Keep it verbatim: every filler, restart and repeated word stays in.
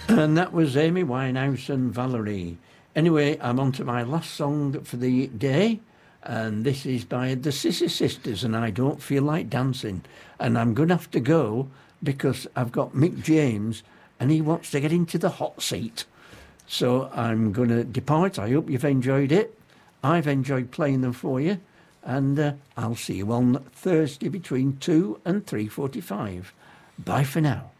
And that was Amy Winehouse and Valerie. Anyway, I'm on to my last song for the day, and this is by the Sissy Sisters, and I Don't Feel Like Dancing. And I'm going to have to go because I've got Mick James, and he wants to get into the hot seat. So I'm going to depart. I hope you've enjoyed it. I've enjoyed playing them for you, and uh, I'll see you on Thursday between two and three forty-five. Bye for now.